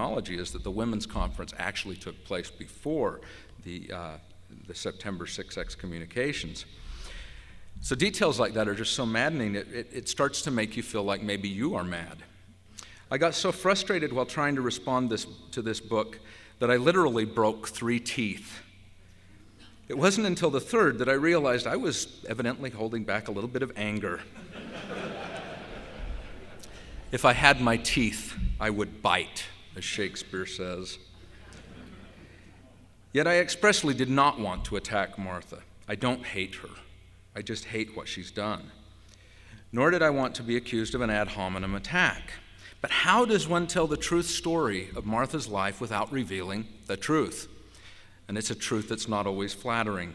chronology is that the women's conference actually took place before the September 6 excommunications. So details like that are just so maddening, it starts to make you feel like maybe you are mad. I got so frustrated while trying to respond to this book that I literally broke 3 teeth. It wasn't until the third that I realized I was evidently holding back a little bit of anger. If I had my teeth, I would bite, as Shakespeare says. Yet I expressly did not want to attack Martha. I don't hate her. I just hate what she's done. Nor did I want to be accused of an ad hominem attack. But how does one tell the truth story of Martha's life without revealing the truth? And it's a truth that's not always flattering.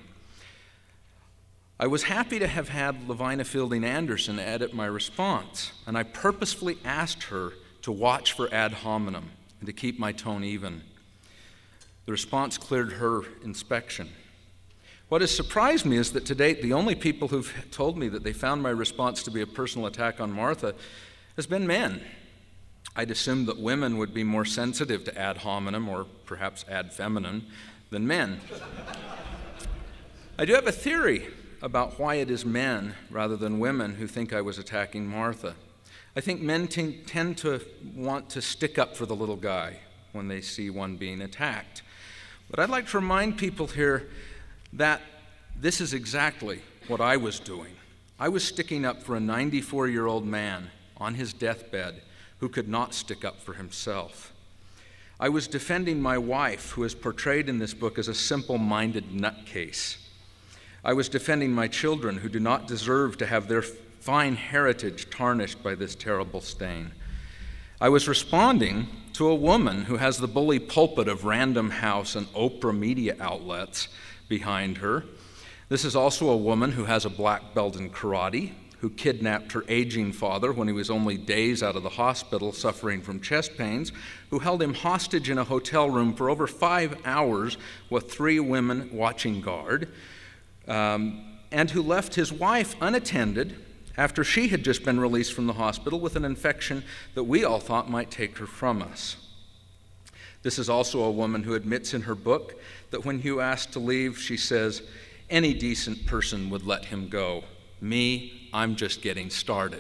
I was happy to have had Lavina Fielding Anderson edit my response, and I purposefully asked her to watch for ad hominem and to keep my tone even. The response cleared her inspection. What has surprised me is that to date, the only people who've told me that they found my response to be a personal attack on Martha has been men. I'd assumed that women would be more sensitive to ad hominem, or perhaps ad feminine, than men. I do have a theory about why it is men rather than women who think I was attacking Martha. I think men tend to want to stick up for the little guy when they see one being attacked. But I'd like to remind people here that this is exactly what I was doing. I was sticking up for a 94-year-old man on his deathbed who could not stick up for himself. I was defending my wife, who is portrayed in this book as a simple-minded nutcase. I was defending my children, who do not deserve to have their fine heritage tarnished by this terrible stain. I was responding to a woman who has the bully pulpit of Random House and Oprah media outlets behind her. This is also a woman who has a black belt in karate, who kidnapped her aging father when he was only days out of the hospital suffering from chest pains, who held him hostage in a hotel room for over 5 hours with 3 women watching guard, and who left his wife unattended after she had just been released from the hospital with an infection that we all thought might take her from us. This is also a woman who admits in her book that when Hugh asked to leave, she says, "Any decent person would let him go. Me, I'm just getting started."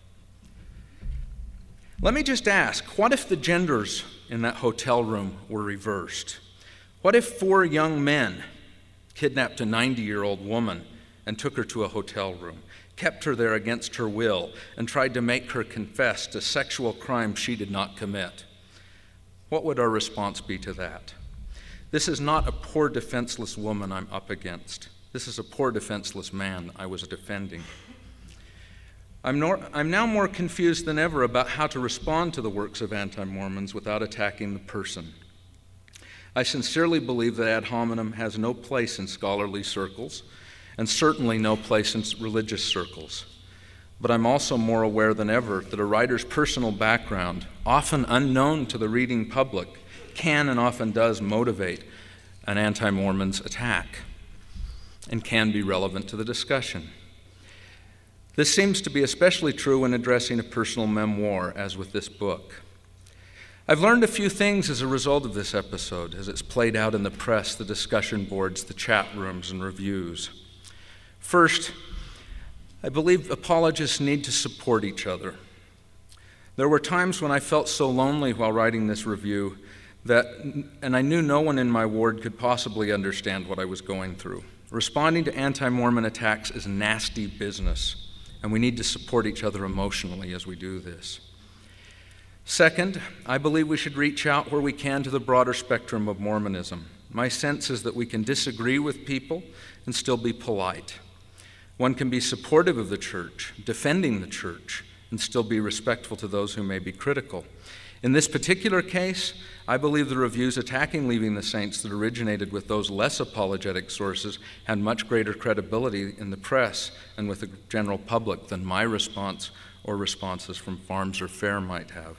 Let me just ask, what if the genders in that hotel room were reversed? What if 4 young men kidnapped a 90-year-old woman and took her to a hotel room, kept her there against her will, and tried to make her confess to sexual crimes she did not commit? What would our response be to that? This is not a poor defenseless woman I'm up against. This is a poor defenseless man I was defending. I'm now more confused than ever about how to respond to the works of anti-Mormons without attacking the person. I sincerely believe that ad hominem has no place in scholarly circles, and certainly no place in religious circles. But I'm also more aware than ever that a writer's personal background, often unknown to the reading public, can and often does motivate an anti-Mormon's attack and can be relevant to the discussion. This seems to be especially true when addressing a personal memoir, as with this book. I've learned a few things as a result of this episode, as it's played out in the press, the discussion boards, the chat rooms, and reviews. First, I believe apologists need to support each other. There were times when I felt so lonely while writing this review and I knew no one in my ward could possibly understand what I was going through. Responding to anti-Mormon attacks is nasty business, and we need to support each other emotionally as we do this. Second, I believe we should reach out where we can to the broader spectrum of Mormonism. My sense is that we can disagree with people and still be polite. One can be supportive of the church, defending the church, and still be respectful to those who may be critical. In this particular case, I believe the reviews attacking Leaving the Saints that originated with those less apologetic sources had much greater credibility in the press and with the general public than my response or responses from Farms or Fair might have.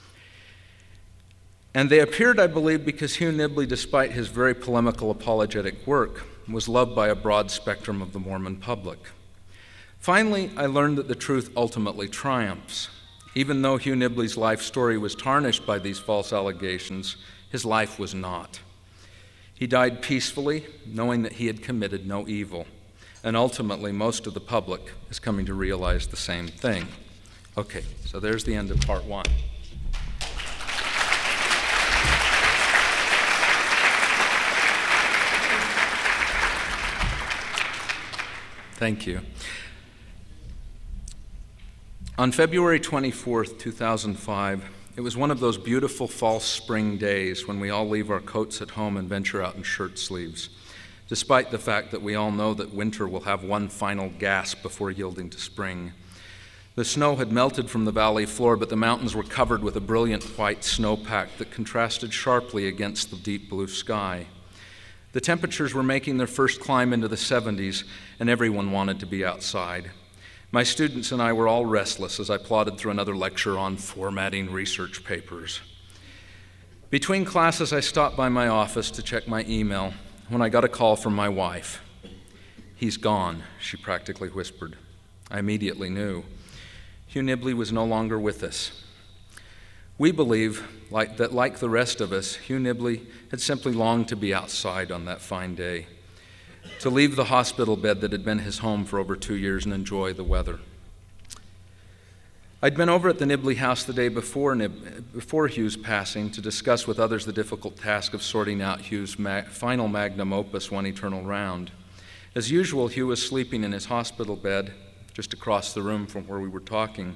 And they appeared, I believe, because Hugh Nibley, despite his very polemical apologetic work, was loved by a broad spectrum of the Mormon public. Finally, I learned that the truth ultimately triumphs. Even though Hugh Nibley's life story was tarnished by these false allegations, his life was not. He died peacefully, knowing that he had committed no evil. And ultimately, most of the public is coming to realize the same thing. Okay, so there's the end of part one. Thank you. On February 24th, 2005, it was one of those beautiful false spring days when we all leave our coats at home and venture out in shirt sleeves, despite the fact that we all know that winter will have one final gasp before yielding to spring. The snow had melted from the valley floor, but the mountains were covered with a brilliant white snowpack that contrasted sharply against the deep blue sky. The temperatures were making their first climb into the 70s, and everyone wanted to be outside. My students and I were all restless as I plodded through another lecture on formatting research papers. Between classes, I stopped by my office to check my email when I got a call from my wife. "He's gone," she practically whispered. I immediately knew. Hugh Nibley was no longer with us. We believe that, like the rest of us, Hugh Nibley had simply longed to be outside on that fine day, to leave the hospital bed that had been his home for over 2 years and enjoy the weather. I'd been over at the Nibley house the day before Hugh's passing to discuss with others the difficult task of sorting out Hugh's final magnum opus, One Eternal Round. As usual, Hugh was sleeping in his hospital bed just across the room from where we were talking.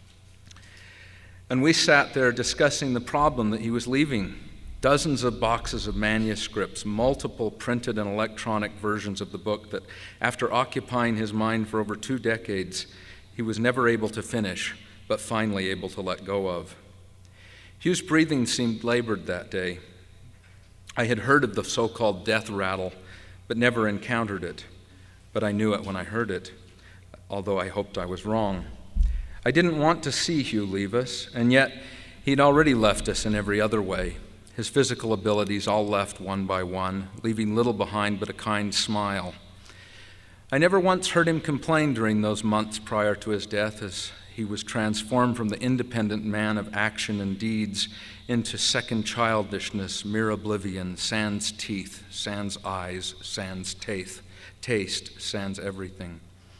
And we sat there discussing the problem that he was leaving. Dozens of boxes of manuscripts, multiple printed and electronic versions of the book that, after occupying his mind for over 2 decades, he was never able to finish, but finally able to let go of. Hugh's breathing seemed labored that day. I had heard of the so-called death rattle, but never encountered it. But I knew it when I heard it, although I hoped I was wrong. I didn't want to see Hugh leave us, and yet he'd already left us in every other way. His physical abilities all left one by one, leaving little behind but a kind smile. I never once heard him complain during those months prior to his death, as he was transformed from the independent man of action and deeds into second childishness, mere oblivion, sans teeth, sans eyes, sans taste, sans everything.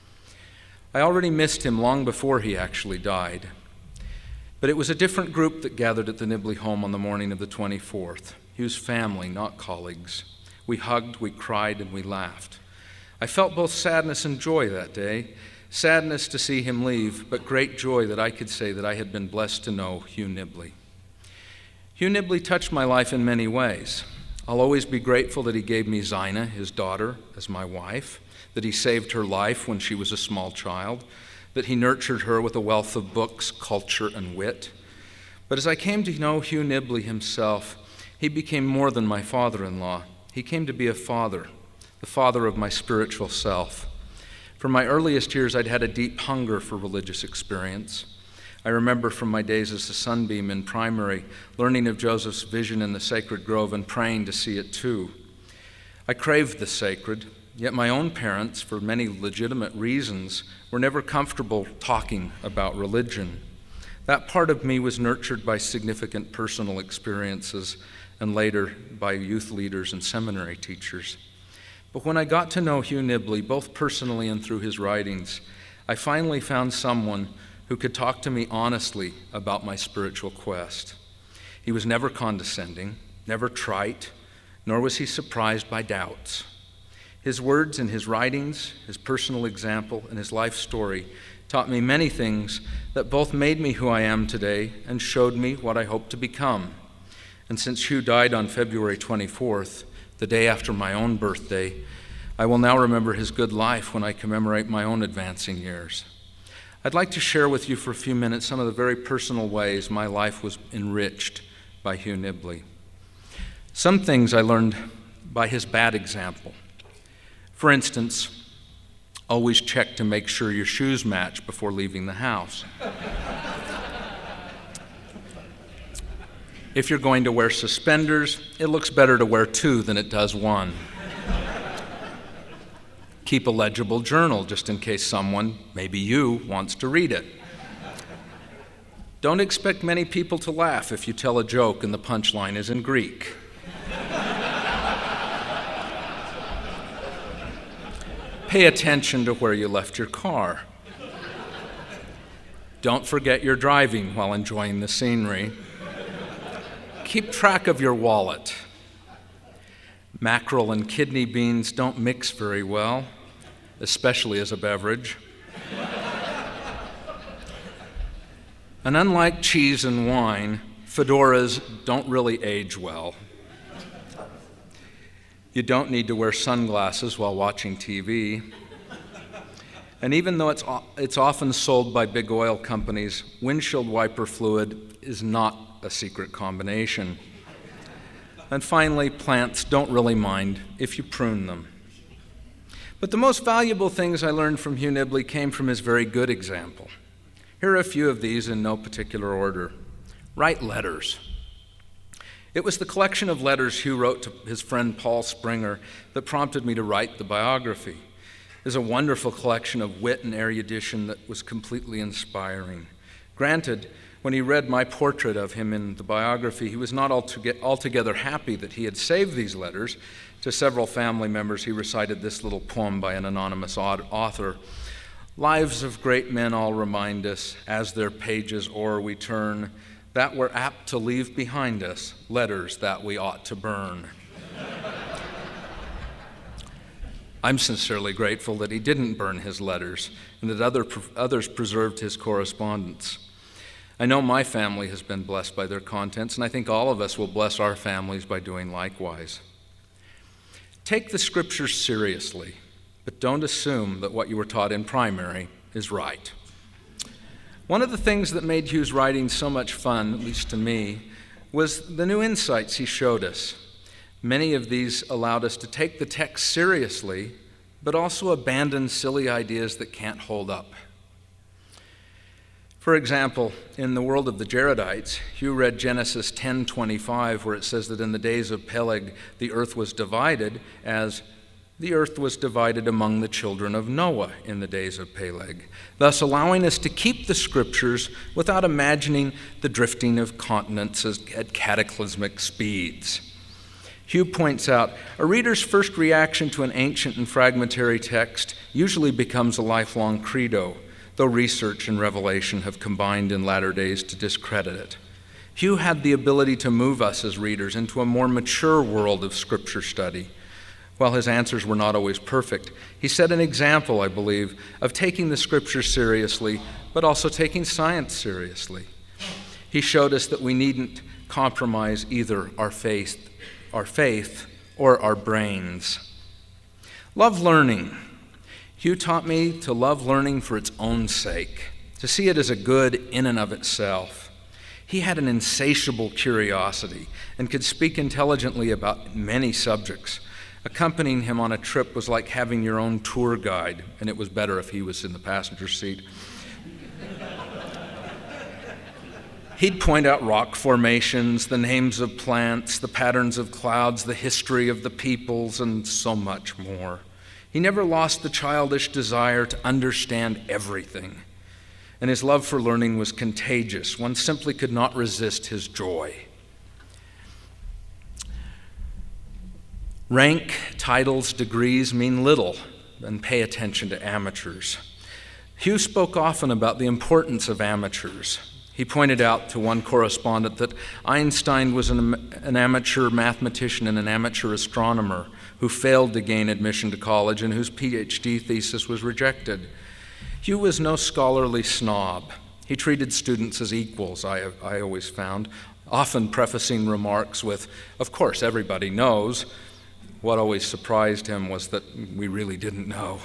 I already missed him long before he actually died. But it was a different group that gathered at the Nibley home on the morning of the 24th. Hugh's family, not colleagues. We hugged, we cried, and we laughed. I felt both sadness and joy that day. Sadness to see him leave, but great joy that I could say that I had been blessed to know Hugh Nibley. Hugh Nibley touched my life in many ways. I'll always be grateful that he gave me Zina, his daughter, as my wife, that he saved her life when she was a small child, that he nurtured her with a wealth of books, culture, and wit. But as I came to know Hugh Nibley himself, he became more than my father-in-law. He came to be a father, the father of my spiritual self. From my earliest years, I'd had a deep hunger for religious experience. I remember from my days as a sunbeam in primary, learning of Joseph's vision in the sacred grove and praying to see it too. I craved the sacred, yet my own parents, for many legitimate reasons, were never comfortable talking about religion. That part of me was nurtured by significant personal experiences and later by youth leaders and seminary teachers. But when I got to know Hugh Nibley, both personally and through his writings, I finally found someone who could talk to me honestly about my spiritual quest. He was never condescending, never trite, nor was he surprised by doubts. His words and his writings, his personal example, and his life story taught me many things that both made me who I am today and showed me what I hope to become. And since Hugh died on February 24th, the day after my own birthday, I will now remember his good life when I commemorate my own advancing years. I'd like to share with you for a few minutes some of the very personal ways my life was enriched by Hugh Nibley. Some things I learned by his bad example. For instance, always check to make sure your shoes match before leaving the house. If you're going to wear suspenders, it looks better to wear 2 than it does 1. Keep a legible journal just in case someone, maybe you, wants to read it. Don't expect many people to laugh if you tell a joke and the punchline is in Greek. Pay attention to where you left your car. Don't forget you're driving while enjoying the scenery. Keep track of your wallet. Mackerel and kidney beans don't mix very well, especially as a beverage. And unlike cheese and wine, fedoras don't really age well. You don't need to wear sunglasses while watching TV. And even though it's often sold by big oil companies, windshield wiper fluid is not a secret combination. And finally, plants don't really mind if you prune them. But the most valuable things I learned from Hugh Nibley came from his very good example. Here are a few of these in no particular order. Write letters. It was the collection of letters Hugh wrote to his friend Paul Springer that prompted me to write the biography. It is a wonderful collection of wit and erudition that was completely inspiring. Granted, when he read my portrait of him in the biography, he was not altogether happy that he had saved these letters. To several family members, he recited this little poem by an anonymous author. Lives of great men all remind us, as their pages o'er we turn, that we're apt to leave behind us letters that we ought to burn. I'm sincerely grateful that he didn't burn his letters and that others preserved his correspondence. I know my family has been blessed by their contents, and I think all of us will bless our families by doing likewise. Take the scriptures seriously, but don't assume that what you were taught in primary is right. One of the things that made Hugh's writing so much fun, at least to me, was the new insights he showed us. Many of these allowed us to take the text seriously, but also abandon silly ideas that can't hold up. For example, in the world of the Jaredites, Hugh read Genesis 10:25, where it says that in the days of Peleg, the earth was divided as the earth was divided among the children of Noah in the days of Peleg, thus allowing us to keep the scriptures without imagining the drifting of continents at cataclysmic speeds. Hugh points out, a reader's first reaction to an ancient and fragmentary text usually becomes a lifelong credo, though research and revelation have combined in latter days to discredit it. Hugh had the ability to move us as readers into a more mature world of scripture study. While his answers were not always perfect, he set an example, I believe, of taking the scriptures seriously, but also taking science seriously. He showed us that we needn't compromise either our faith or our brains. Love learning. Hugh taught me to love learning for its own sake, to see it as a good in and of itself. He had an insatiable curiosity and could speak intelligently about many subjects. Accompanying him on a trip was like having your own tour guide, and it was better if he was in the passenger seat. He'd point out rock formations, the names of plants, the patterns of clouds, the history of the peoples, and so much more. He never lost the childish desire to understand everything, and his love for learning was contagious. One simply could not resist his joy. Rank, titles, degrees mean little, and pay attention to amateurs. Hugh spoke often about the importance of amateurs. He pointed out to one correspondent that Einstein was an amateur mathematician and an amateur astronomer who failed to gain admission to college and whose PhD thesis was rejected. Hugh was no scholarly snob. He treated students as equals, I always found, often prefacing remarks with, "Of course, everybody knows." What always surprised him was that we really didn't know.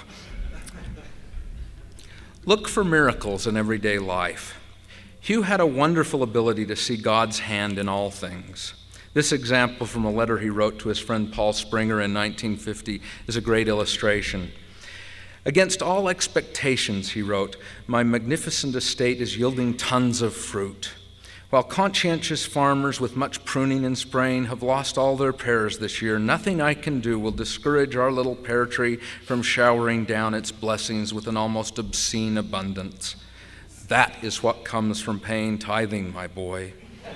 Look for miracles in everyday life. Hugh had a wonderful ability to see God's hand in all things. This example from a letter he wrote to his friend Paul Springer in 1950 is a great illustration. Against all expectations, he wrote, my magnificent estate is yielding tons of fruit. While conscientious farmers with much pruning and spraying have lost all their pears this year, nothing I can do will discourage our little pear tree from showering down its blessings with an almost obscene abundance. That is what comes from paying tithing, my boy.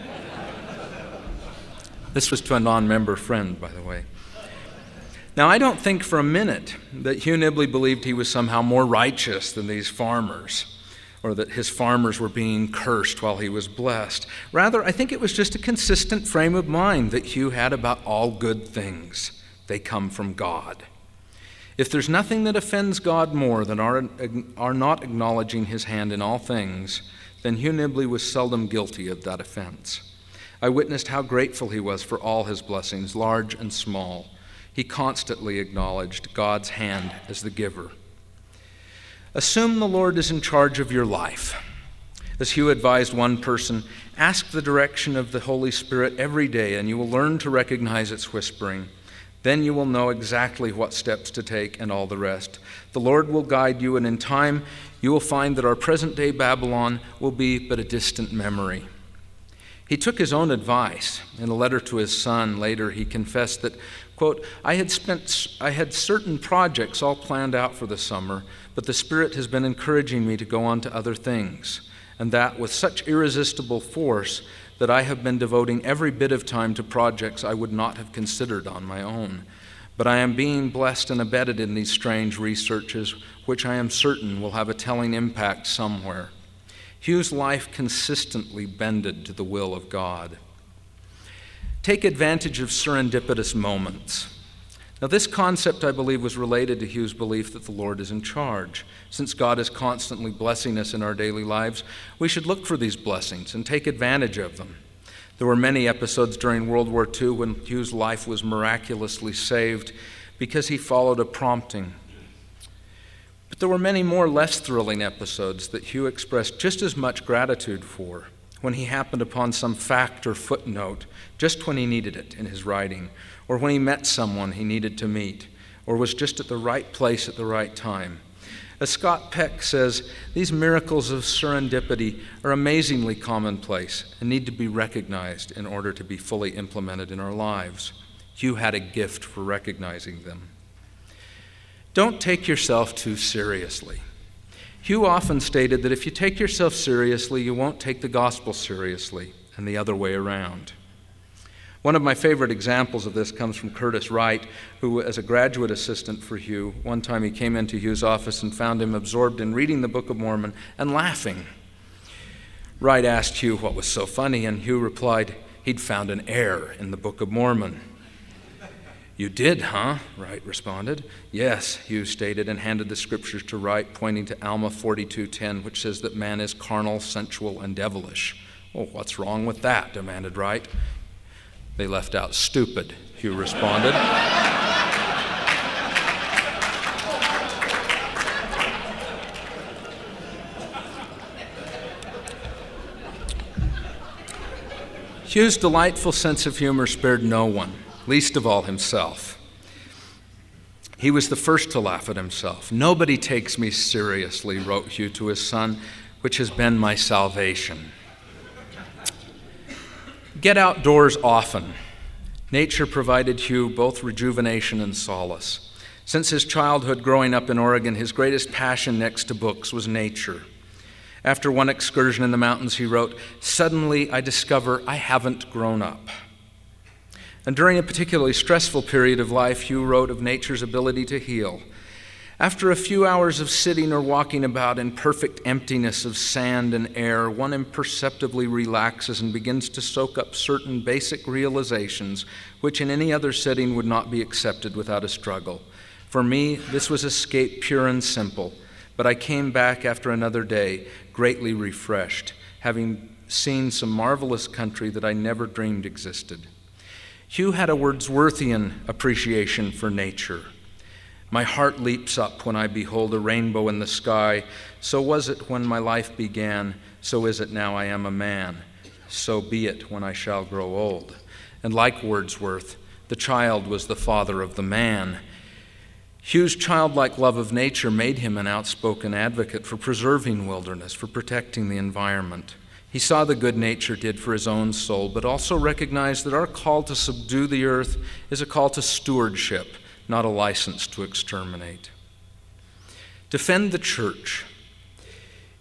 This was to a non-member friend, by the way. Now, I don't think for a minute that Hugh Nibley believed he was somehow more righteous than these farmers, or that his farmers were being cursed while he was blessed. Rather, I think it was just a consistent frame of mind that Hugh had about all good things. They come from God. If there's nothing that offends God more than our not acknowledging his hand in all things, then Hugh Nibley was seldom guilty of that offense. I witnessed how grateful he was for all his blessings, large and small. He constantly acknowledged God's hand as the giver. Assume the Lord is in charge of your life. As Hugh advised one person, ask the direction of the Holy Spirit every day, and you will learn to recognize its whispering. Then you will know exactly what steps to take and all the rest. The Lord will guide you, and in time you will find that our present-day Babylon will be but a distant memory. He took his own advice. In a letter to his son later, he confessed that, quote, I had certain projects all planned out for the summer, but the Spirit has been encouraging me to go on to other things, and that with such irresistible force that I have been devoting every bit of time to projects I would not have considered on my own. But I am being blessed and abetted in these strange researches, which I am certain will have a telling impact somewhere. Hugh's life consistently bended to the will of God. Take advantage of serendipitous moments. Now, this concept, I believe, was related to Hugh's belief that the Lord is in charge. Since God is constantly blessing us in our daily lives, we should look for these blessings and take advantage of them. There were many episodes during World War II when Hugh's life was miraculously saved because he followed a prompting. But there were many more less thrilling episodes that Hugh expressed just as much gratitude for when he happened upon some fact or footnote just when he needed it in his writing, or when he met someone he needed to meet, or was just at the right place at the right time. As Scott Peck says, these miracles of serendipity are amazingly commonplace and need to be recognized in order to be fully implemented in our lives. Hugh had a gift for recognizing them. Don't take yourself too seriously. Hugh often stated that if you take yourself seriously, you won't take the gospel seriously, and the other way around. One of my favorite examples of this comes from Curtis Wright, who, as a graduate assistant for Hugh, one time he came into Hugh's office and found him absorbed in reading the Book of Mormon and laughing. Wright asked Hugh what was so funny, and Hugh replied he'd found an error in the Book of Mormon. You did, huh? Wright responded. Yes, Hugh stated, and handed the scriptures to Wright, pointing to Alma 42:10, which says that man is carnal, sensual, and devilish. Well, what's wrong with that? Demanded Wright. They left out stupid, Hugh responded. Hugh's delightful sense of humor spared no one, least of all himself. He was the first to laugh at himself. Nobody takes me seriously, wrote Hugh to his son, which has been my salvation. Get outdoors often. Nature provided Hugh both rejuvenation and solace. Since his childhood growing up in Oregon, his greatest passion next to books was nature. After one excursion in the mountains, he wrote, "Suddenly I discover I haven't grown up." And during a particularly stressful period of life, Hugh wrote of nature's ability to heal. After a few hours of sitting or walking about in perfect emptiness of sand and air, one imperceptibly relaxes and begins to soak up certain basic realizations which in any other setting would not be accepted without a struggle. For me, this was escape pure and simple, but I came back after another day, greatly refreshed, having seen some marvelous country that I never dreamed existed. Hugh had a Wordsworthian appreciation for nature. My heart leaps up when I behold a rainbow in the sky. So was it when my life began, so is it now I am a man. So be it when I shall grow old. And like Wordsworth, the child was the father of the man. Hugh's childlike love of nature made him an outspoken advocate for preserving wilderness, for protecting the environment. He saw the good nature did for his own soul, but also recognized that our call to subdue the earth is a call to stewardship, not a license to exterminate. Defend the church.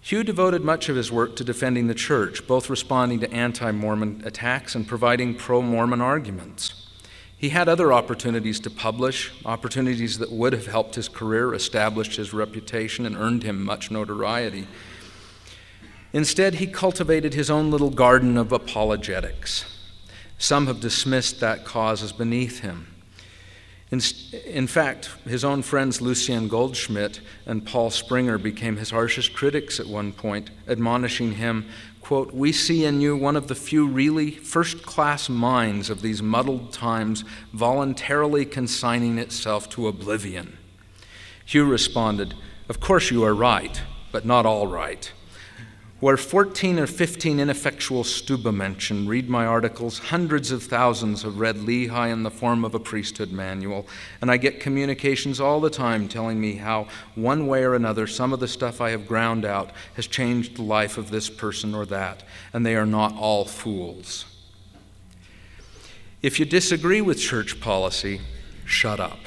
Hugh devoted much of his work to defending the church, both responding to anti-Mormon attacks and providing pro-Mormon arguments. He had other opportunities to publish, opportunities that would have helped his career, established his reputation, and earned him much notoriety. Instead, he cultivated his own little garden of apologetics. Some have dismissed that cause as beneath him. In fact, his own friends Lucien Goldschmidt and Paul Springer became his harshest critics at one point, admonishing him, quote, "We see in you one of the few really first-class minds of these muddled times, voluntarily consigning itself to oblivion." Hugh responded, "Of course you are right, but not all right. Where 14 or 15 ineffectual stuba mention, read my articles. Hundreds of thousands have read Lehi in the form of a priesthood manual, and I get communications all the time telling me how, one way or another, some of the stuff I have ground out has changed the life of this person or that, and they are not all fools. If you disagree with church policy, shut up."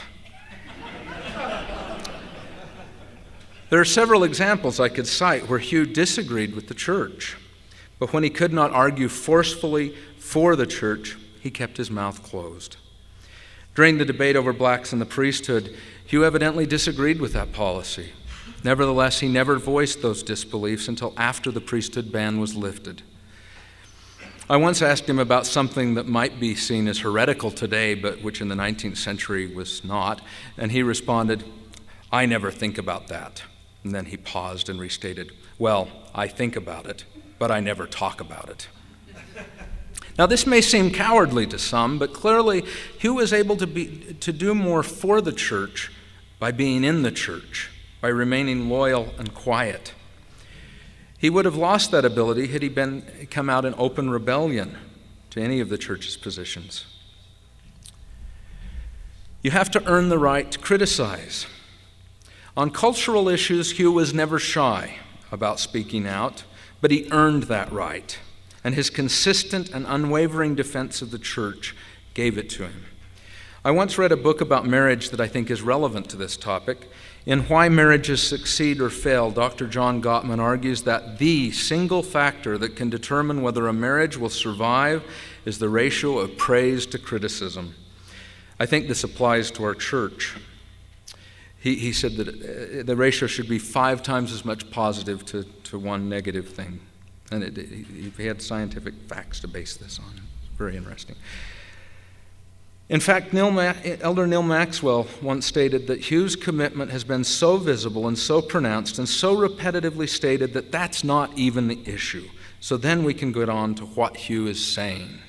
There are several examples I could cite where Hugh disagreed with the church, but when he could not argue forcefully for the church, he kept his mouth closed. During the debate over blacks in the priesthood, Hugh evidently disagreed with that policy. Nevertheless, he never voiced those disbeliefs until after the priesthood ban was lifted. I once asked him about something that might be seen as heretical today, but which in the 19th century was not, and he responded, "I never think about that." And then he paused and restated, "Well, I think about it, but I never talk about it." Now, this may seem cowardly to some, but clearly Hugh was able to do more for the church by being in the church, by remaining loyal and quiet. He would have lost that ability had he come out in open rebellion to any of the church's positions. You have to earn the right to criticize. On cultural issues, Hugh was never shy about speaking out, but he earned that right, and his consistent and unwavering defense of the church gave it to him. I once read a book about marriage that I think is relevant to this topic. In Why Marriages Succeed or Fail, Dr. John Gottman argues that the single factor that can determine whether a marriage will survive is the ratio of praise to criticism. I think this applies to our church. He said that the ratio should be 5 times as much positive to one negative thing. And he had scientific facts to base this on. Very interesting. In fact, Elder Neil Maxwell once stated that Hugh's commitment has been so visible and so pronounced and so repetitively stated that that's not even the issue. So then we can get on to what Hugh is saying.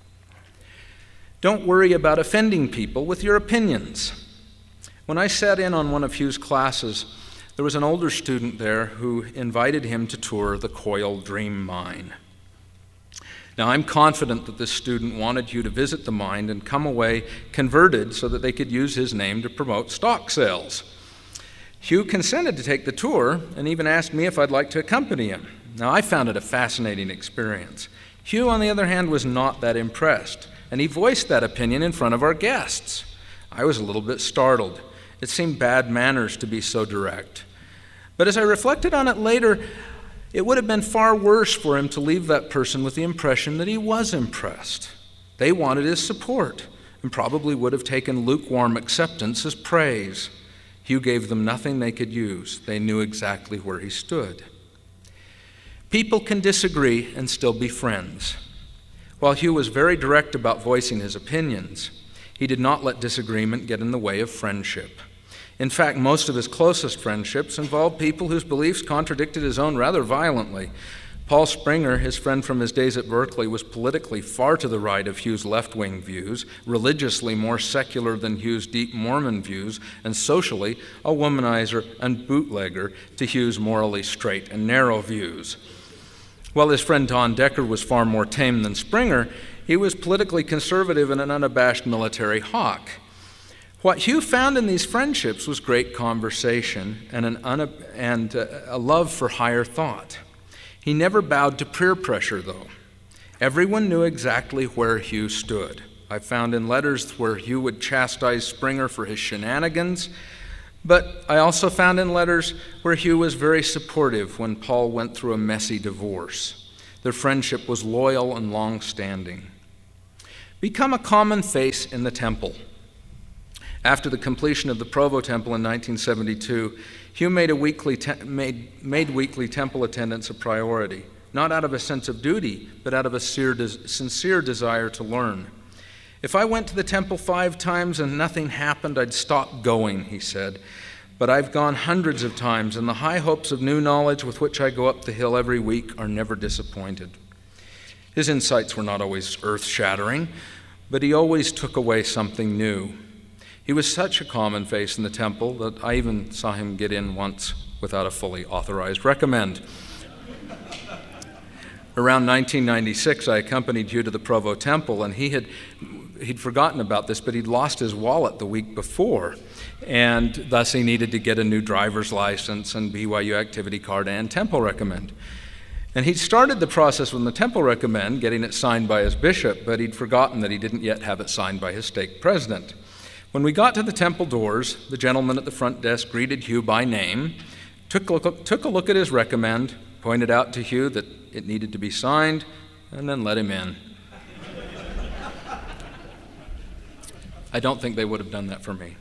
Don't worry about offending people with your opinions. When I sat in on one of Hugh's classes, there was an older student there who invited him to tour the Coil Dream Mine. Now, I'm confident that this student wanted Hugh to visit the mine and come away converted so that they could use his name to promote stock sales. Hugh consented to take the tour and even asked me if I'd like to accompany him. Now, I found it a fascinating experience. Hugh, on the other hand, was not that impressed, and he voiced that opinion in front of our guests. I was a little bit startled. It seemed bad manners to be so direct. But as I reflected on it later, it would have been far worse for him to leave that person with the impression that he was impressed. They wanted his support and probably would have taken lukewarm acceptance as praise. Hugh gave them nothing they could use. They knew exactly where he stood. People can disagree and still be friends. While Hugh was very direct about voicing his opinions, he did not let disagreement get in the way of friendship. In fact, most of his closest friendships involved people whose beliefs contradicted his own rather violently. Paul Springer, his friend from his days at Berkeley, was politically far to the right of Hugh's left-wing views, religiously more secular than Hugh's deep Mormon views, and socially a womanizer and bootlegger to Hugh's morally straight and narrow views. While his friend Don Decker was far more tame than Springer, he was politically conservative and an unabashed military hawk. What Hugh found in these friendships was great conversation and a love for higher thought. He never bowed to peer pressure, though. Everyone knew exactly where Hugh stood. I found in letters where Hugh would chastise Springer for his shenanigans, But I also found in letters where Hugh was very supportive when Paul went through a messy divorce. Their friendship was loyal and long-standing. Become a common face in the temple. After the completion of the Provo Temple in 1972, Hugh made weekly temple attendance a priority, not out of a sense of duty, but out of a sincere desire to learn. If I went to the temple 5 times and nothing happened, I'd stop going, he said. But I've gone hundreds of times, and the high hopes of new knowledge with which I go up the hill every week are never disappointed. His insights were not always earth-shattering, but he always took away something new. He was such a common face in the temple that I even saw him get in once without a fully authorized recommend. Around 1996, I accompanied Hugh to the Provo Temple, and he'd forgotten about this, but he'd lost his wallet the week before, and thus he needed to get a new driver's license and BYU activity card and temple recommend. And he'd started the process with the temple recommend, getting it signed by his bishop, but he'd forgotten that he didn't yet have it signed by his stake president. When we got to the temple doors, the gentleman at the front desk greeted Hugh by name, took a look at his recommend, pointed out to Hugh that it needed to be signed, and then let him in. I don't think they would have done that for me.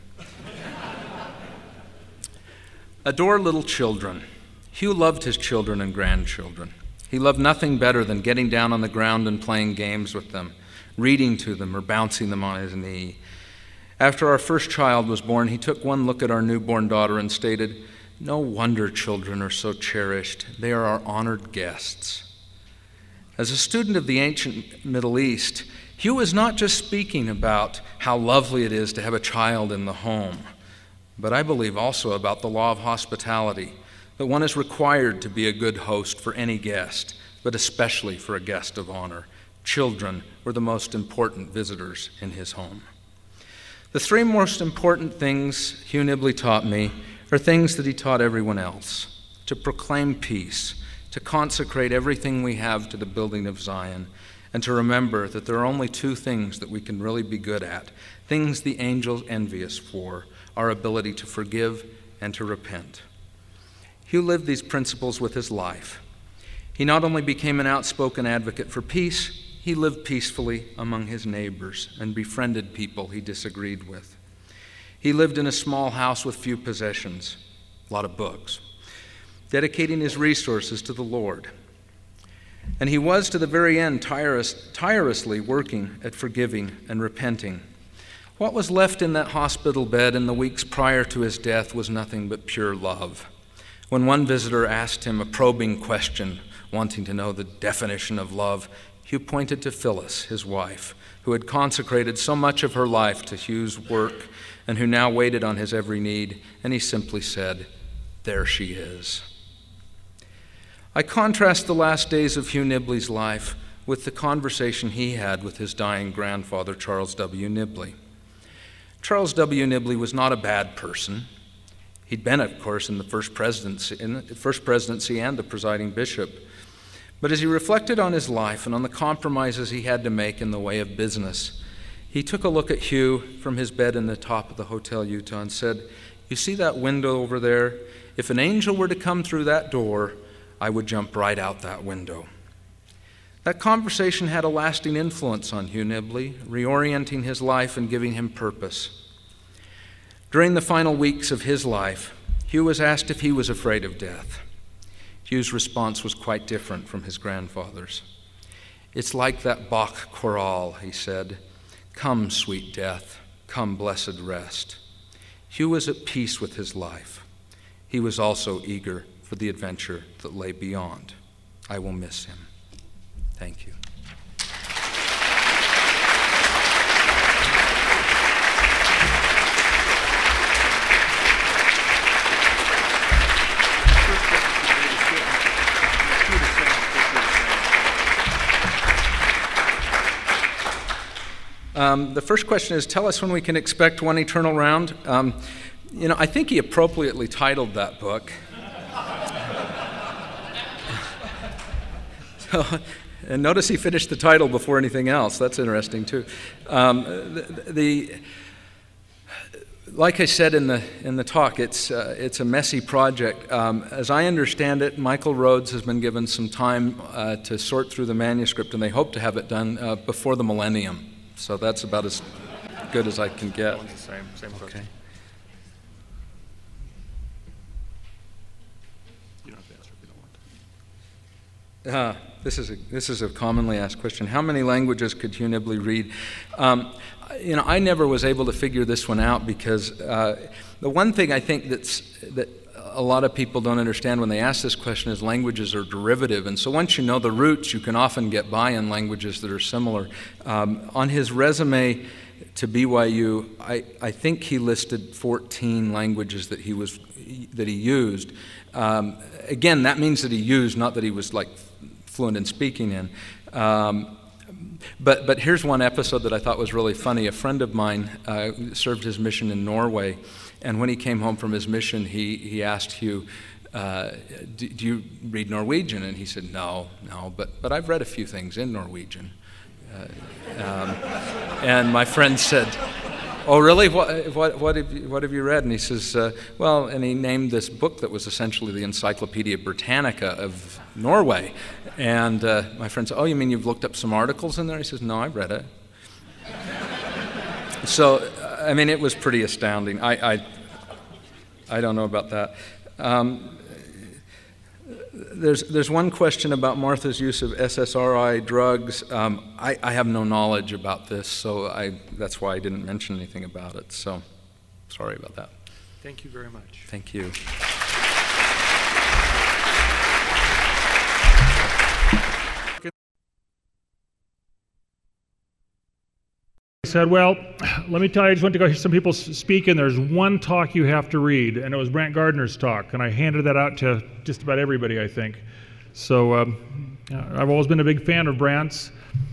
Adore little children. Hugh loved his children and grandchildren. He loved nothing better than getting down on the ground and playing games with them, reading to them or bouncing them on his knee. After our first child was born, he took one look at our newborn daughter and stated, "No wonder children are so cherished. They are our honored guests." As a student of the ancient Middle East, Hugh was not just speaking about how lovely it is to have a child in the home, but I believe also about the law of hospitality, that one is required to be a good host for any guest, but especially for a guest of honor. Children were the most important visitors in his home. The 3 most important things Hugh Nibley taught me are things that he taught everyone else: to proclaim peace, to consecrate everything we have to the building of Zion, and to remember that there are only 2 things that we can really be good at, things the angels envy us for: our ability to forgive and to repent. Hugh lived these principles with his life. He not only became an outspoken advocate for peace, he lived peacefully among his neighbors and befriended people he disagreed with. He lived in a small house with few possessions, a lot of books, dedicating his resources to the Lord. And he was, to the very end, tirelessly working at forgiving and repenting. What was left in that hospital bed in the weeks prior to his death was nothing but pure love. When one visitor asked him a probing question, wanting to know the definition of love, Hugh pointed to Phyllis, his wife, who had consecrated so much of her life to Hugh's work and who now waited on his every need, and he simply said, "There she is." I contrast the last days of Hugh Nibley's life with the conversation he had with his dying grandfather, Charles W. Nibley. Charles W. Nibley was not a bad person. He'd been, of course, in the first presidency and the presiding bishop. But as he reflected on his life and on the compromises he had to make in the way of business, he took a look at Hugh from his bed in the top of the Hotel Utah and said, "You see that window over there? If an angel were to come through that door, I would jump right out that window." That conversation had a lasting influence on Hugh Nibley, reorienting his life and giving him purpose. During the final weeks of his life, Hugh was asked if he was afraid of death. Hugh's response was quite different from his grandfather's. "It's like that Bach chorale," he said. "Come, sweet death, come, blessed rest." Hugh was at peace with his life. He was also eager for the adventure that lay beyond. I will miss him. Thank you. The first question is, tell us when we can expect One Eternal Round. I think he appropriately titled that book. And notice he finished the title before anything else. That's interesting, too. like I said in the talk, it's a messy project. As I understand it, Michael Rhodes has been given some time to sort through the manuscript, and they hope to have it done before the millennium. So that's about as good as I can get. Same question. Okay. You don't have to answer if you don't want to. This is a commonly asked question. How many languages could Hugh Nibley read? I never was able to figure this one out because the one thing I think that a lot of people don't understand when they ask this question is languages are derivative, and so once you know the roots, you can often get by in languages that are similar. On his resume to BYU, I think he listed 14 languages that he used. Again, that means that he used, not that he was like fluent in speaking in. But here's one episode that I thought was really funny. A friend of mine served his mission in Norway, and when he came home from his mission, he asked Hugh, do you read Norwegian? And he said, no, but I've read a few things in Norwegian. And my friend said, oh, really? What have you read? And he says, and he named this book that was essentially the Encyclopedia Britannica of Norway. And my friend said, oh, you mean you've looked up some articles in there? He says, no, I've read it. So, I mean, it was pretty astounding. I don't know about that. There's one question about Martha's use of SSRI drugs. I have no knowledge about this, so that's why I didn't mention anything about it. So, sorry about that. Thank you very much. Thank you. I said, well, let me tell you, I just went to go hear some people speak, and there's one talk you have to read, and it was Brant Gardner's talk, and I handed that out to just about everybody, I think. So I've always been a big fan of Brant's.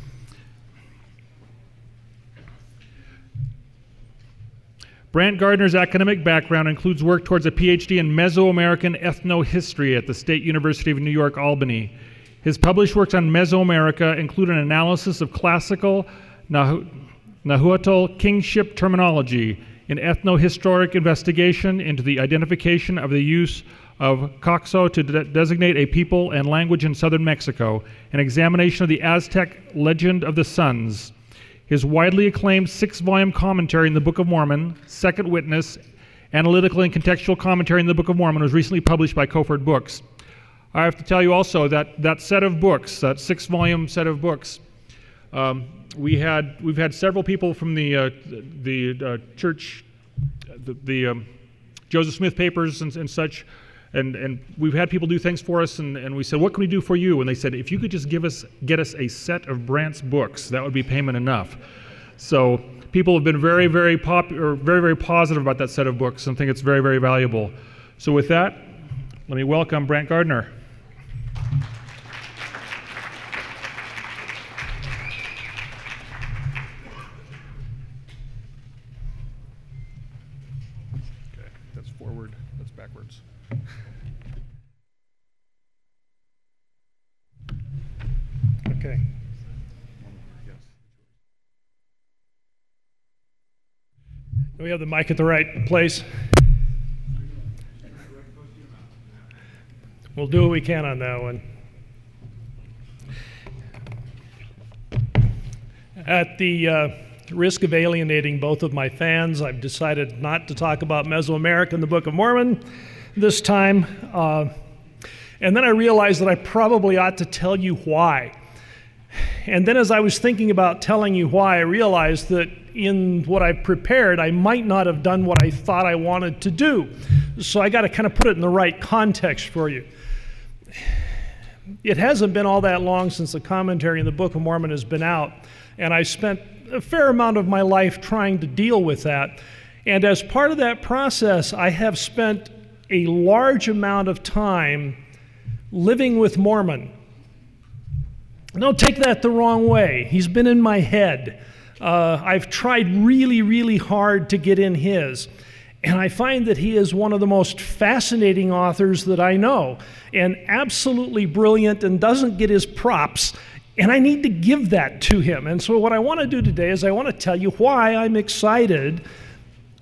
Brant Gardner's academic background includes work towards a PhD in Mesoamerican ethnohistory at the State University of New York, Albany. His published works on Mesoamerica include an analysis of classical Nahuatl kingship terminology, an ethnohistoric investigation into the identification of the use of Coxo to designate a people and language in southern Mexico, an examination of the Aztec legend of the suns. His widely acclaimed 6-volume commentary in the Book of Mormon, Second Witness, Analytical and Contextual Commentary in the Book of Mormon, was recently published by Kofort Books. I have to tell you also that set of books, that 6-volume set of books, we've had several people from the church, the Joseph Smith papers and such, and we've had people do things for us, and we said, what can we do for you? And they said, if you could just get us a set of Brant's books, that would be payment enough. So people have been very, very popular, very, very positive about that set of books, and think it's very, very valuable. So with that, let me welcome Brant Gardner. Forward, that's backwards. Okay. Do we have the mic at the right place? We'll do what we can on that one. At the risk of alienating both of my fans, I've decided not to talk about Mesoamerica in the Book of Mormon this time. And then I realized that I probably ought to tell you why. And then as I was thinking about telling you why, I realized that in what I've prepared, I might not have done what I thought I wanted to do. So I got to kind of put it in the right context for you. It hasn't been all that long since the commentary in the Book of Mormon has been out, and I spent a fair amount of my life trying to deal with that. And as part of that process, I have spent a large amount of time living with Mormon. Don't take that the wrong way. He's been in my head. I've tried really, really hard to get in his. And I find that he is one of the most fascinating authors that I know, and absolutely brilliant, and doesn't get his props. And I need to give that to him. And so what I want to do today is I want to tell you why I'm excited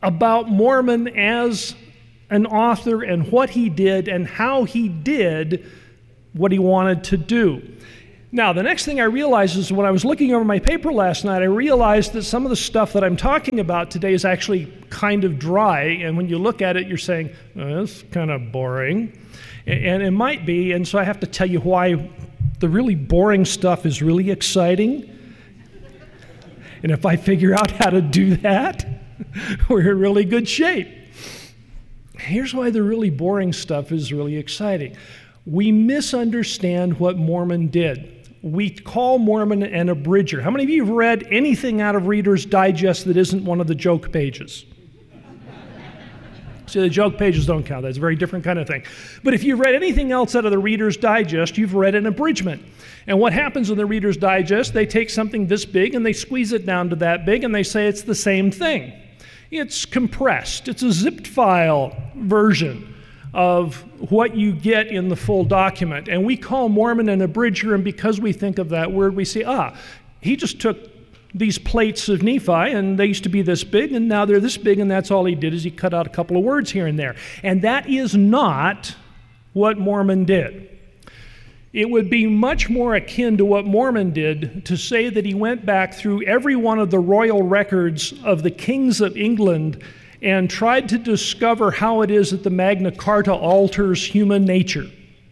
about Mormon as an author and what he did and how he did what he wanted to do. Now, the next thing I realized is when I was looking over my paper last night, I realized that some of the stuff that I'm talking about today is actually kind of dry, and when you look at it, you're saying, oh, that's kind of boring, and it might be, and so I have to tell you why the really boring stuff is really exciting, and if I figure out how to do that, we're in really good shape. Here's why the really boring stuff is really exciting. We misunderstand what Mormon did. We call Mormon an abridger. How many of you have read anything out of Reader's Digest that isn't one of the joke pages? See, the joke pages don't count. That's a very different kind of thing. But if you've read anything else out of the Reader's Digest, you've read an abridgment. And what happens in the Reader's Digest, they take something this big and they squeeze it down to that big and they say it's the same thing. It's compressed. It's a zipped file version of what you get in the full document. And we call Mormon an abridger, and because we think of that word, we say, he just took these plates of Nephi, and they used to be this big, and now they're this big, and that's all he did is he cut out a couple of words here and there. And that is not what Mormon did. It would be much more akin to what Mormon did to say that he went back through every one of the royal records of the kings of England and tried to discover how it is that the Magna Carta alters human nature.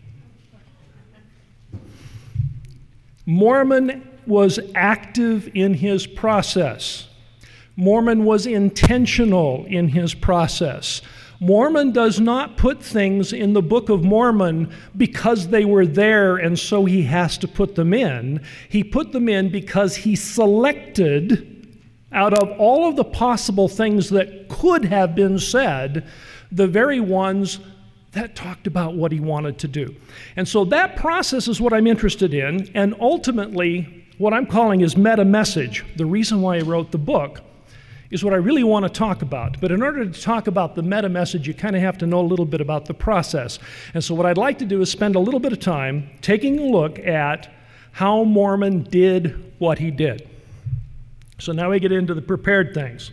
Mormon was active in his process. Mormon was intentional in his process. Mormon does not put things in the Book of Mormon because they were there and so he has to put them in. He put them in because he selected out of all of the possible things that could have been said, the very ones that talked about what he wanted to do. And so that process is what I'm interested in, and ultimately what I'm calling is meta-message. The reason why I wrote the book is what I really want to talk about. But in order to talk about the meta-message, you kind of have to know a little bit about the process. And so what I'd like to do is spend a little bit of time taking a look at how Mormon did what he did. So now we get into the prepared things.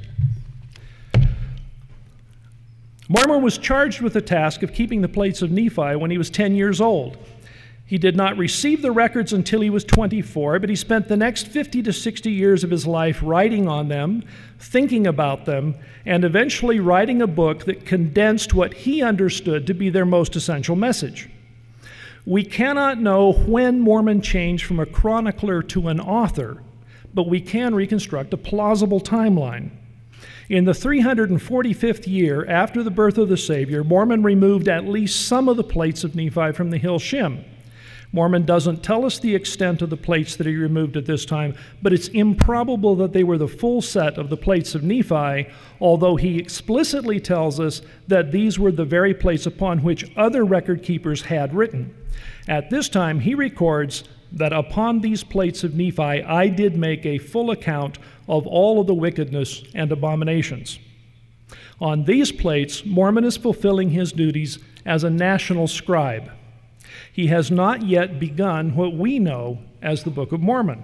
Mormon was charged with the task of keeping the plates of Nephi when he was 10 years old. He did not receive the records until he was 24, but he spent the next 50 to 60 years of his life writing on them, thinking about them, and eventually writing a book that condensed what he understood to be their most essential message. We cannot know when Mormon changed from a chronicler to an author, but we can reconstruct a plausible timeline. In the 345th year after the birth of the Savior, Mormon removed at least some of the plates of Nephi from the hill Shim. Mormon doesn't tell us the extent of the plates that he removed at this time, but it's improbable that they were the full set of the plates of Nephi, although he explicitly tells us that these were the very plates upon which other record keepers had written. At this time, he records that upon these plates of Nephi I did make a full account of all of the wickedness and abominations. On these plates, Mormon is fulfilling his duties as a national scribe. He has not yet begun what we know as the Book of Mormon.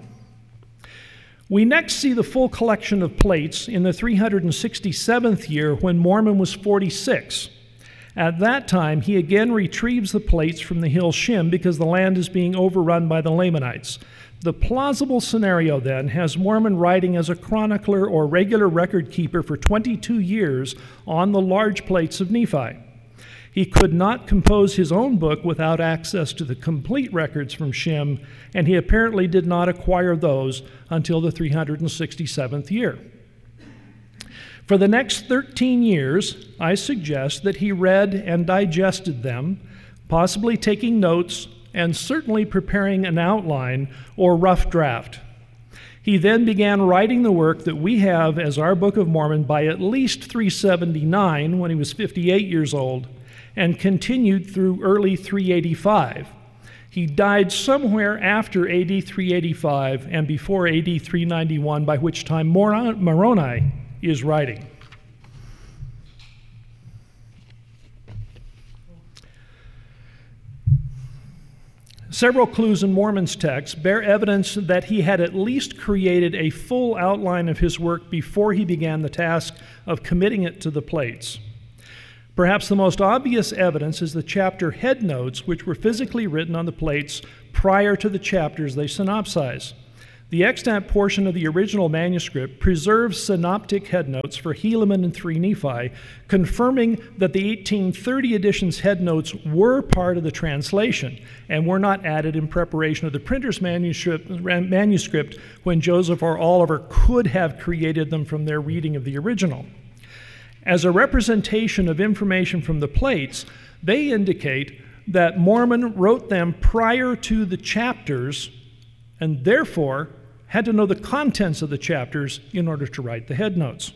We next see the full collection of plates in the 367th year when Mormon was 46. At that time, he again retrieves the plates from the hill Shim because the land is being overrun by the Lamanites. The plausible scenario then has Mormon writing as a chronicler or regular record keeper for 22 years on the large plates of Nephi. He could not compose his own book without access to the complete records from Shim, and he apparently did not acquire those until the 367th year. For the next 13 years, I suggest that he read and digested them, possibly taking notes and certainly preparing an outline or rough draft. He then began writing the work that we have as our Book of Mormon by at least 379, when he was 58 years old, and continued through early 385. He died somewhere after AD 385 and before AD 391, by which time Moroni is writing. Several clues in Mormon's text bear evidence that he had at least created a full outline of his work before he began the task of committing it to the plates. Perhaps the most obvious evidence is the chapter headnotes, which were physically written on the plates prior to the chapters they synopsize. The extant portion of the original manuscript preserves synoptic headnotes for Helaman and 3 Nephi, confirming that the 1830 edition's headnotes were part of the translation and were not added in preparation of the printer's manuscript when Joseph or Oliver could have created them from their reading of the original. As a representation of information from the plates, they indicate that Mormon wrote them prior to the chapters and therefore had to know the contents of the chapters in order to write the headnotes.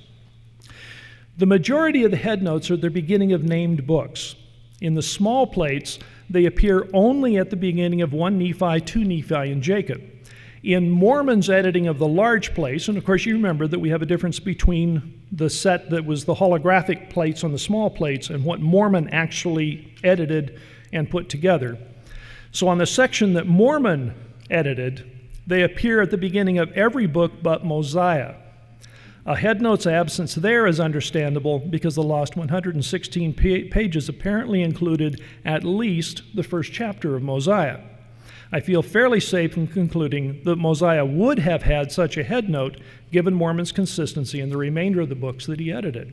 The majority of the headnotes are the beginning of named books. In the small plates, they appear only at the beginning of 1 Nephi, 2 Nephi, and Jacob. In Mormon's editing of the large plates, and of course you remember that we have a difference between the set that was the holographic plates on the small plates and what Mormon actually edited and put together. So on the section that Mormon edited, they appear at the beginning of every book but Mosiah. A headnote's absence there is understandable because the lost 116 pages apparently included at least the first chapter of Mosiah. I feel fairly safe in concluding that Mosiah would have had such a headnote given Mormon's consistency in the remainder of the books that he edited.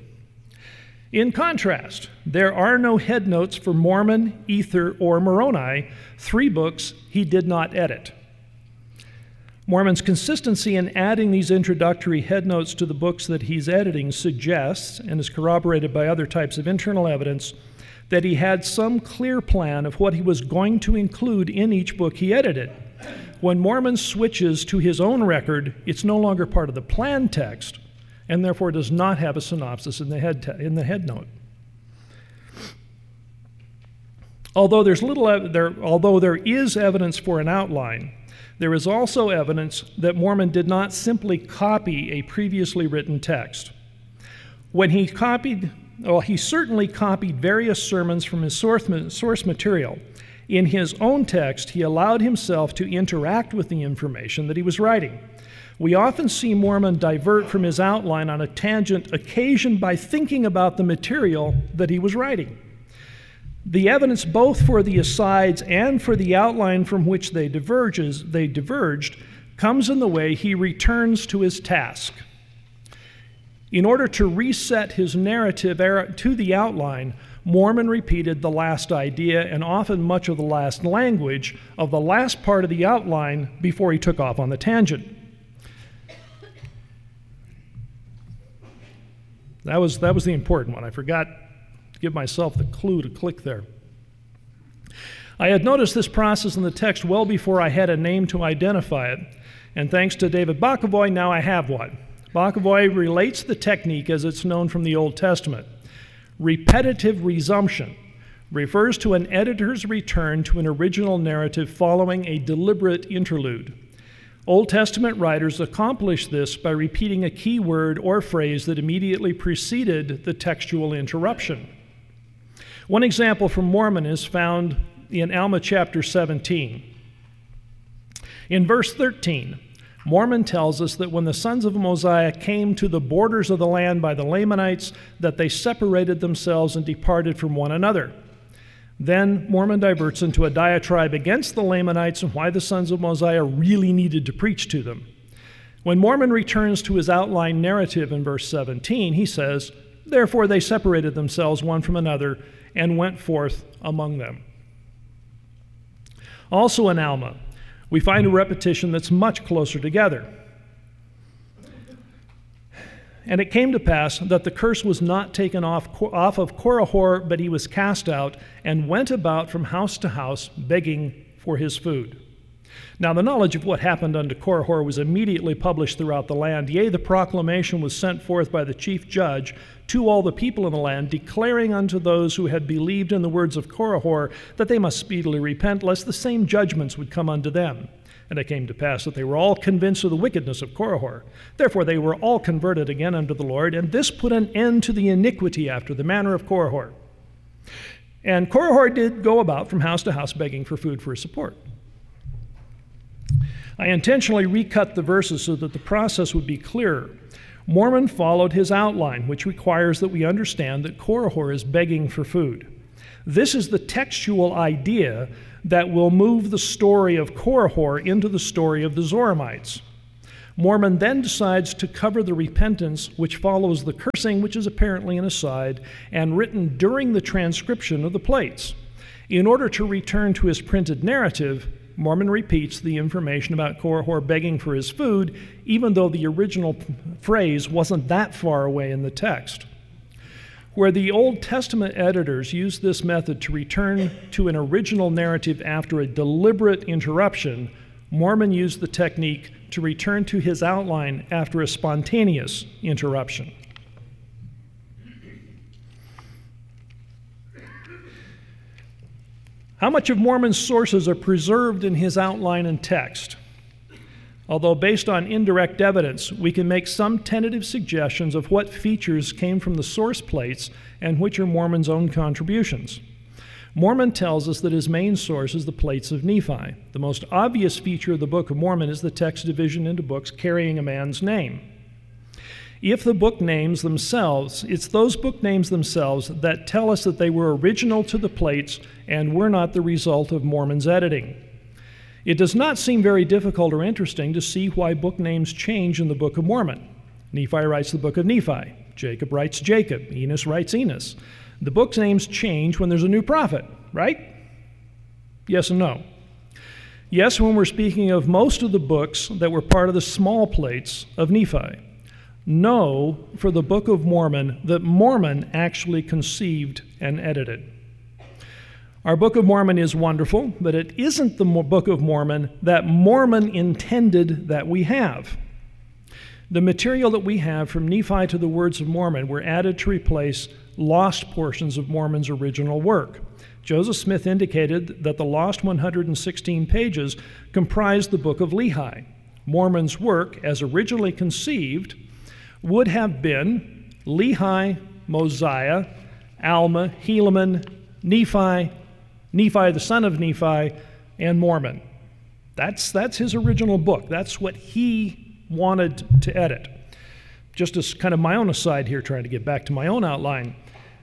In contrast, there are no headnotes for Mormon, Ether, or Moroni, 3 books he did not edit. Mormon's consistency in adding these introductory headnotes to the books that he's editing suggests, and is corroborated by other types of internal evidence, that he had some clear plan of what he was going to include in each book he edited. When Mormon switches to his own record, it's no longer part of the plan text, and therefore does not have a synopsis in the headnote. Although there is evidence for an outline, there is also evidence that Mormon did not simply copy a previously written text. When he certainly copied various sermons from his source material. In his own text, he allowed himself to interact with the information that he was writing. We often see Mormon divert from his outline on a tangent occasioned by thinking about the material that he was writing. The evidence both for the asides and for the outline from which they diverged comes in the way he returns to his task. In order to reset his narrative to the outline, Mormon repeated the last idea and often much of the last language of the last part of the outline before he took off on the tangent. That was the important one. I forgot to give myself the clue to click there. I had noticed this process in the text well before I had a name to identify it, and thanks to David Bokovoy, now I have one. Bokovoy relates the technique as it's known from the Old Testament. Repetitive resumption refers to an editor's return to an original narrative following a deliberate interlude. Old Testament writers accomplished this by repeating a key word or phrase that immediately preceded the textual interruption. One example from Mormon is found in Alma chapter 17. In verse 13, Mormon tells us that when the sons of Mosiah came to the borders of the land by the Lamanites, that they separated themselves and departed from one another. Then Mormon diverts into a diatribe against the Lamanites and why the sons of Mosiah really needed to preach to them. When Mormon returns to his outline narrative in verse 17, he says, "Therefore they separated themselves one from another and went forth among them." Also in Alma, we find a repetition that's much closer together. And it came to pass that the curse was not taken off of Korihor, but he was cast out and went about from house to house begging for his food. Now the knowledge of what happened unto Korihor was immediately published throughout the land. Yea, the proclamation was sent forth by the chief judge to all the people in the land, declaring unto those who had believed in the words of Korihor that they must speedily repent, lest the same judgments would come unto them. And it came to pass that they were all convinced of the wickedness of Korihor. Therefore they were all converted again unto the Lord, and this put an end to the iniquity after the manner of Korihor. And Korihor did go about from house to house begging for food for his support. I intentionally recut the verses so that the process would be clearer. Mormon followed his outline, which requires that we understand that Korihor is begging for food. This is the textual idea that will move the story of Korihor into the story of the Zoramites. Mormon then decides to cover the repentance which follows the cursing, which is apparently an aside, and written during the transcription of the plates. In order to return to his printed narrative, Mormon repeats the information about Korihor begging for his food, even though the original phrase wasn't that far away in the text. Where the Old Testament editors used this method to return to an original narrative after a deliberate interruption, Mormon used the technique to return to his outline after a spontaneous interruption. How much of Mormon's sources are preserved in his outline and text? Although based on indirect evidence, we can make some tentative suggestions of what features came from the source plates and which are Mormon's own contributions. Mormon tells us that his main source is the plates of Nephi. The most obvious feature of the Book of Mormon is the text division into books carrying a man's name. If the book names themselves, it's those book names themselves that tell us that they were original to the plates and were not the result of Mormon's editing. It does not seem very difficult or interesting to see why book names change in the Book of Mormon. Nephi writes the Book of Nephi. Jacob writes Jacob. Enos writes Enos. The book's names change when there's a new prophet, right? Yes and no. Yes, when we're speaking of most of the books that were part of the small plates of Nephi. No, for the Book of Mormon, that Mormon actually conceived and edited. Our Book of Mormon is wonderful, but it isn't the Book of Mormon that Mormon intended that we have. The material that we have from Nephi to the Words of Mormon were added to replace lost portions of Mormon's original work. Joseph Smith indicated that the lost 116 pages comprised the Book of Lehi. Mormon's work, as originally conceived, would have been Lehi, Mosiah, Alma, Helaman, Nephi, Nephi the son of Nephi, and Mormon. That's his original book. That's what he wanted to edit. Just as kind of my own aside here, trying to get back to my own outline,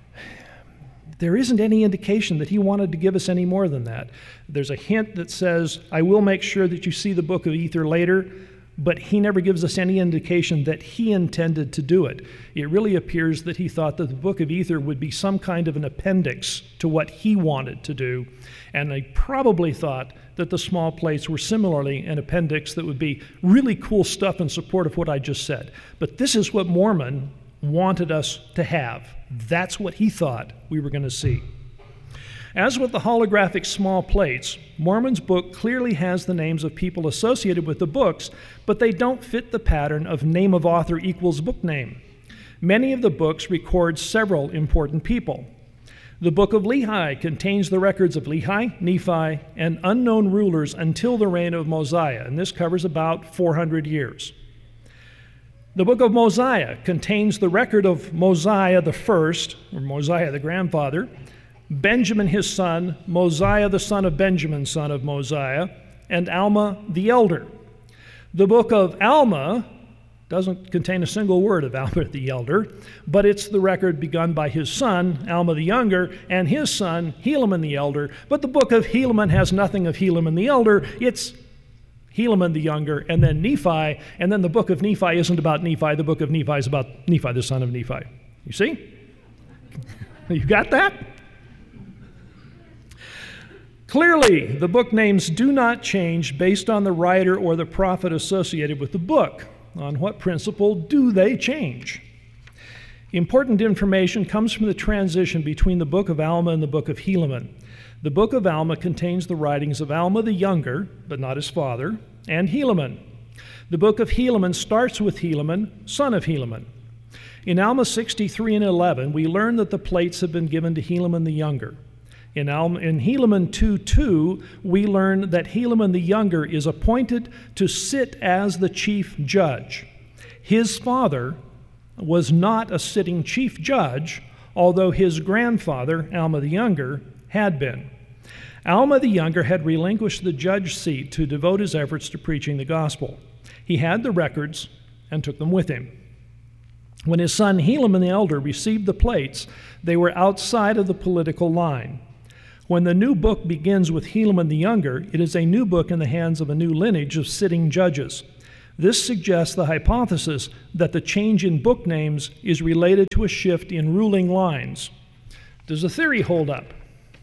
there isn't any indication that he wanted to give us any more than that. There's a hint that says, I will make sure that you see the Book of Ether later, but he never gives us any indication that he intended to do it. It really appears that he thought that the Book of Ether would be some kind of an appendix to what he wanted to do, and they probably thought that the small plates were similarly an appendix that would be really cool stuff in support of what I just said. But this is what Mormon wanted us to have. That's what he thought we were going to see. As with the holographic small plates, Mormon's book clearly has the names of people associated with the books, but they don't fit the pattern of name of author equals book name. Many of the books record several important people. The Book of Lehi contains the records of Lehi, Nephi, and unknown rulers until the reign of Mosiah, and this covers about 400 years. The Book of Mosiah contains the record of Mosiah the first, or Mosiah the grandfather, Benjamin his son, Mosiah the son of Benjamin, son of Mosiah, and Alma the elder. The Book of Alma doesn't contain a single word of Alma the elder, but it's the record begun by his son, Alma the younger, and his son, Helaman the elder. But the Book of Helaman has nothing of Helaman the elder. It's Helaman the younger, and then Nephi, and then the Book of Nephi isn't about Nephi. The Book of Nephi is about Nephi, the son of Nephi. You see? You got that? Clearly, the book names do not change based on the writer or the prophet associated with the book. On what principle do they change? Important information comes from the transition between the Book of Alma and the Book of Helaman. The Book of Alma contains the writings of Alma the younger, but not his father, and Helaman. The Book of Helaman starts with Helaman, son of Helaman. In Alma 63 and 11, we learn that the plates have been given to Helaman the younger. In Helaman 2:2, we learn that Helaman the younger is appointed to sit as the chief judge. His father was not a sitting chief judge, although his grandfather, Alma the younger, had been. Alma the Younger had relinquished the judge seat to devote his efforts to preaching the gospel. He had the records and took them with him. When his son Helaman the Elder received the plates, they were outside of the political line. When the new book begins with Helaman the Younger, it is a new book in the hands of a new lineage of sitting judges. This suggests the hypothesis that the change in book names is related to a shift in ruling lines. Does the theory hold up?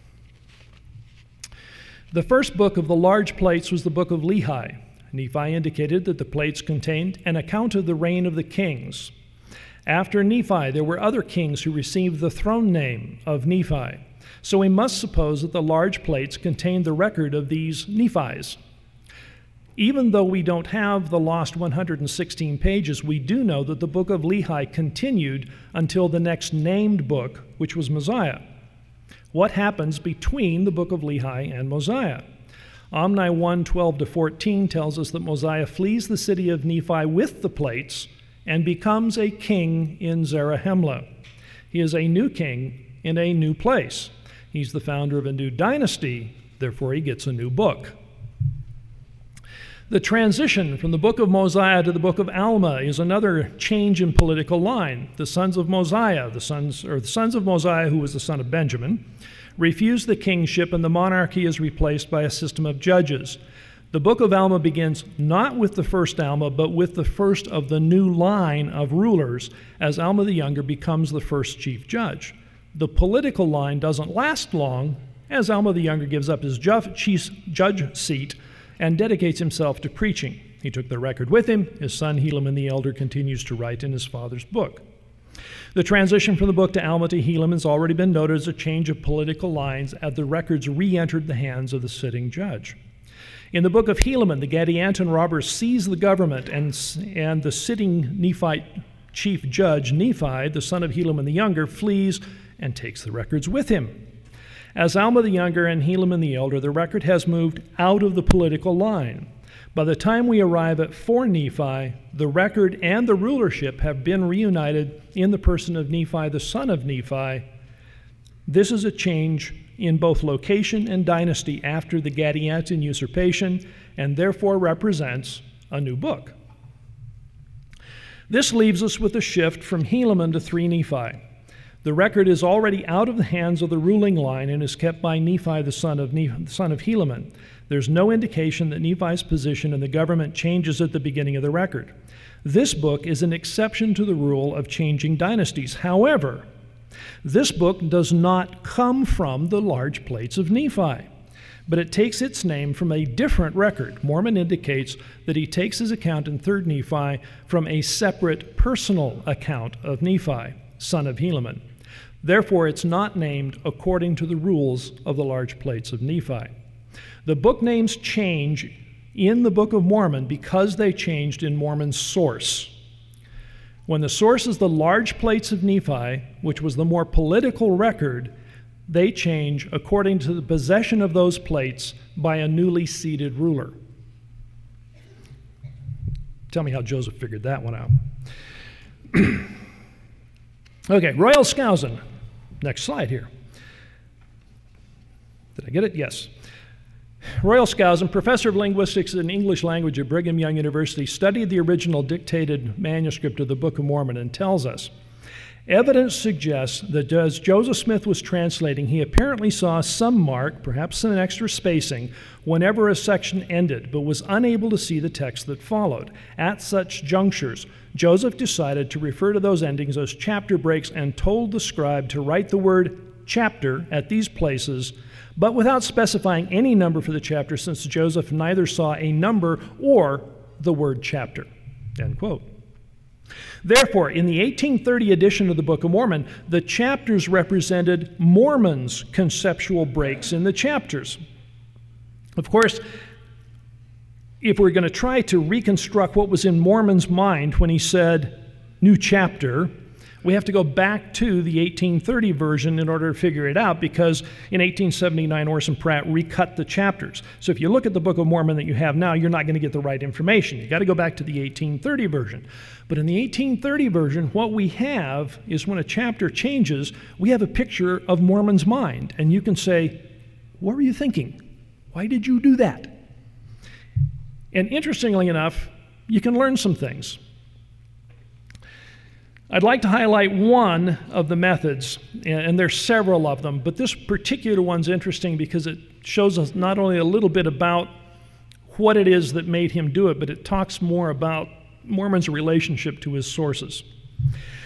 The first book of the large plates was the book of Lehi. Nephi indicated that the plates contained an account of the reign of the kings. After Nephi, there were other kings who received the throne name of Nephi. So we must suppose that the large plates contained the record of these Nephis. Even though we don't have the lost 116 pages, we do know that the book of Lehi continued until the next named book, which was Mosiah. What happens between the book of Lehi and Mosiah? Omni 1:12-14 tells us that Mosiah flees the city of Nephi with the plates and becomes a king in Zarahemla. He is a new king in a new place. He's the founder of a new dynasty, therefore he gets a new book. The transition from the book of Mosiah to the book of Alma is another change in political line. The sons of Mosiah, the sons of Mosiah, who was the son of Benjamin, refused the kingship, and the monarchy is replaced by a system of judges. The book of Alma begins not with the first Alma, but with the first of the new line of rulers, as Alma the Younger becomes the first chief judge. The political line doesn't last long, as Alma the Younger gives up his chief judge seat and dedicates himself to preaching. He took the record with him. His son Helaman the Elder continues to write in his father's book. The transition from the book to Alma to Helaman has already been noted as a change of political lines as the records re-entered the hands of the sitting judge. In the book of Helaman, the Gadianton robbers seize the government, and the sitting Nephite chief judge, Nephi, the son of Helaman the Younger, flees and takes the records with him. As Alma the Younger and Helaman the Elder, the record has moved out of the political line. By the time we arrive at 4 Nephi, the record and the rulership have been reunited in the person of Nephi, the son of Nephi. This is a change in both location and dynasty after the Gadianton usurpation, and therefore represents a new book. This leaves us with a shift from Helaman to 3 Nephi. The record is already out of the hands of the ruling line and is kept by Nephi, the son of Helaman. There's no indication that Nephi's position in the government changes at the beginning of the record. This book is an exception to the rule of changing dynasties. However, this book does not come from the large plates of Nephi, but it takes its name from a different record. Mormon indicates that he takes his account in 3 Nephi from a separate personal account of Nephi, son of Helaman. Therefore, it's not named according to the rules of the large plates of Nephi. The book names change in the Book of Mormon because they changed in Mormon's source. When the source is the large plates of Nephi, which was the more political record, they change according to the possession of those plates by a newly seated ruler. Tell me how Joseph figured that one out. Okay, Royal Skousen. Next slide here. Did I get it? Yes. Royal Skousen, professor of linguistics and English language at Brigham Young University, studied the original dictated manuscript of the Book of Mormon and tells us, evidence suggests that as Joseph Smith was translating, he apparently saw some mark, perhaps an extra spacing, whenever a section ended, but was unable to see the text that followed. At such junctures, Joseph decided to refer to those endings as chapter breaks and told the scribe to write the word chapter at these places, but without specifying any number for the chapter, since Joseph neither saw a number or the word chapter. End quote. Therefore, in the 1830 edition of the Book of Mormon, the chapters represented Mormon's conceptual breaks in the chapters. Of course, if we're going to try to reconstruct what was in Mormon's mind when he said new chapter, we have to go back to the 1830 version in order to figure it out, because in 1879 Orson Pratt recut the chapters. So if you look at the Book of Mormon that you have now, you're not going to get the right information. You've got to go back to the 1830 version. But in the 1830 version, what we have is when a chapter changes, we have a picture of Mormon's mind. And you can say, What were you thinking? Why did you do that? And interestingly enough, you can learn some things. I'd like to highlight one of the methods, and there's several of them, but this particular one's interesting because it shows us not only a little bit about what it is that made him do it, but it talks more about Mormon's relationship to his sources.